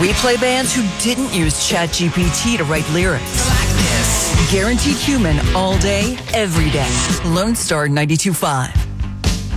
We play bands who didn't use ChatGPT to write lyrics. Guaranteed human all day, every day. Lone Star 92.5.